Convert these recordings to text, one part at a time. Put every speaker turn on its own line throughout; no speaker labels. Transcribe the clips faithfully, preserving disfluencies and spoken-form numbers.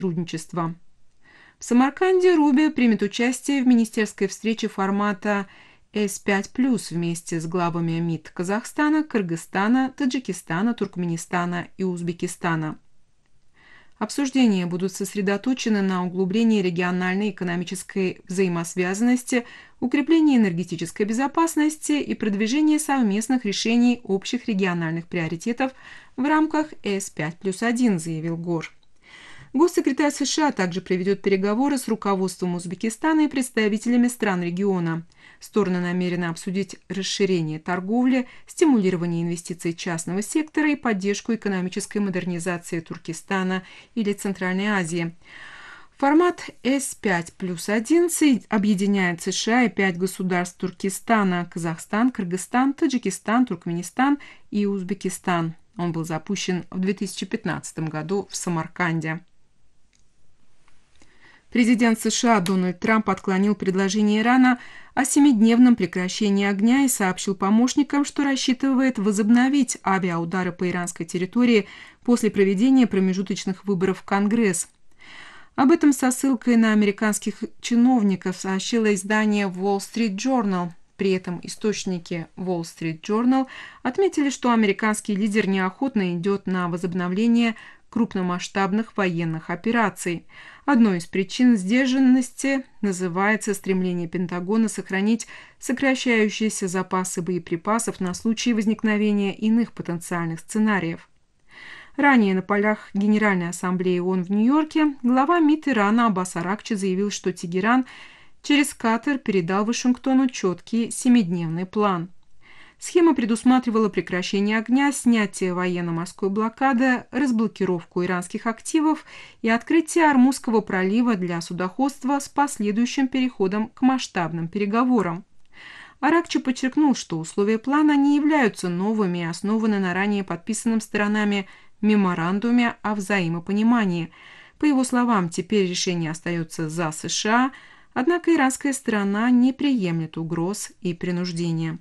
сотрудничества. В Самарканде Рубио примет участие в министерской встрече формата эс пять плюс вместе с главами МИД Казахстана, Кыргызстана, Таджикистана, Туркменистана и Узбекистана. Обсуждения будут сосредоточены на углублении региональной экономической взаимосвязанности, укреплении энергетической безопасности и продвижении совместных решений общих региональных приоритетов в рамках эс пять плюс один, заявил Гор. Госсекретарь США также проведет переговоры с руководством Узбекистана и представителями стран региона. Стороны намерены обсудить расширение торговли, стимулирование инвестиций частного сектора и поддержку экономической модернизации Туркестана или Центральной Азии. Формат эс пять плюс один объединяет США и пять государств Туркестана – Казахстан, Кыргызстан, Таджикистан, Туркменистан и Узбекистан. Он был запущен в две тысячи пятнадцатом году в Самарканде. Президент США Дональд Трамп отклонил предложение Ирана о семидневном прекращении огня и сообщил помощникам, что рассчитывает возобновить авиаудары по иранской территории после проведения промежуточных выборов в Конгресс. Об этом со ссылкой на американских чиновников сообщило издание Wall Street Journal. При этом источники Wall Street Journal отметили, что американский лидер неохотно идет на возобновление крупномасштабных военных операций. Одной из причин сдержанности называется стремление Пентагона сохранить сокращающиеся запасы боеприпасов на случай возникновения иных потенциальных сценариев. Ранее на полях Генеральной Ассамблеи ООН в Нью-Йорке глава МИД Ирана Аббас Аракчи заявил, что Тегеран через Катар передал Вашингтону четкий семидневный план. Схема предусматривала прекращение огня, снятие военно-морской блокады, разблокировку иранских активов и открытие Ормузского пролива для судоходства с последующим переходом к масштабным переговорам. Аракчи подчеркнул, что условия плана не являются новыми и основаны на ранее подписанном сторонами меморандуме о взаимопонимании. По его словам, теперь решение остается за США, однако иранская сторона не приемлет угроз и принуждения.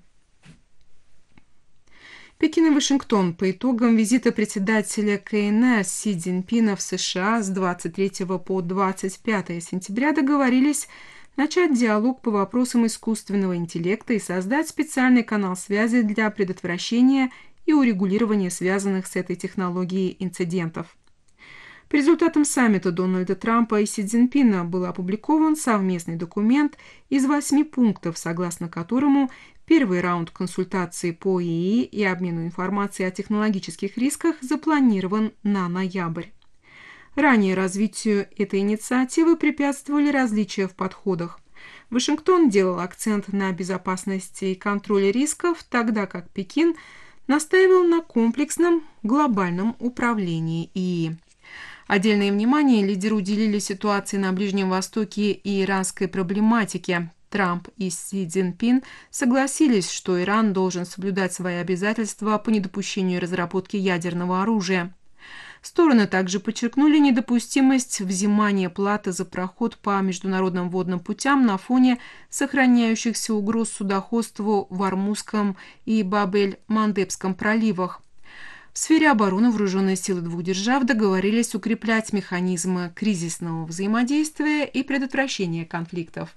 Пекин и Вашингтон по итогам визита председателя КНР Си Цзиньпина в США с двадцать третьего по двадцать пятое сентября договорились начать диалог по вопросам искусственного интеллекта и создать специальный канал связи для предотвращения и урегулирования связанных с этой технологией инцидентов. По результатам саммита Дональда Трампа и Си Цзиньпина был опубликован совместный документ из восьми пунктов, согласно которому первый раунд консультаций по ИИ и обмену информацией о технологических рисках запланирован на ноябрь. Ранее развитию этой инициативы препятствовали различия в подходах. Вашингтон делал акцент на безопасности и контроле рисков, тогда как Пекин настаивал на комплексном глобальном управлении ИИ. Отдельное внимание лидеры уделили ситуации на Ближнем Востоке и иранской проблематике. Трамп и Си Цзиньпин согласились, что Иран должен соблюдать свои обязательства по недопущению разработки ядерного оружия. Стороны также подчеркнули недопустимость взимания платы за проход по международным водным путям на фоне сохраняющихся угроз судоходству в Ормузском и Баб-эль-Мандебском проливах. В сфере обороны вооруженные силы двух держав договорились укреплять механизмы кризисного взаимодействия и предотвращения конфликтов.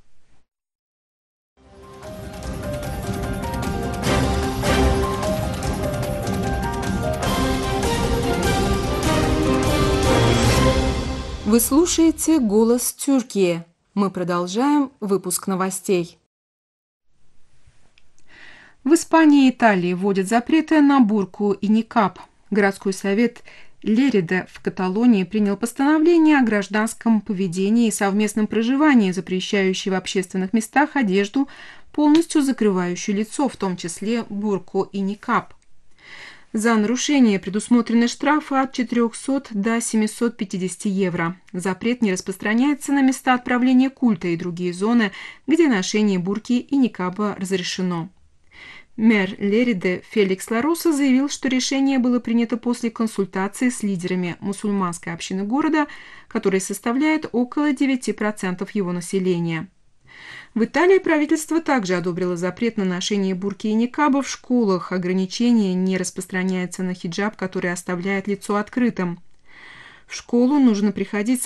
Вы слушаете «Голос Тюркии». Мы продолжаем выпуск новостей. В Испании и Италии вводят запреты на бурку и никаб. Городской совет Лерида в Каталонии принял постановление о гражданском поведении и совместном проживании, запрещающее в общественных местах одежду, полностью закрывающую лицо, в том числе бурку и никаб. За нарушение предусмотрены штрафы от четырехсот до семисот пятидесяти евро. Запрет не распространяется на места отправления культа и другие зоны, где ношение бурки и никаба разрешено. Мэр Лериде Феликс Лароса заявил, что решение было принято после консультации с лидерами мусульманской общины города, которая составляет около девяти процентов его населения. В Италии правительство также одобрило запрет на ношение бурки и никаба в школах. Ограничение не распространяется на хиджаб, который оставляет лицо открытым. В школу нужно приходить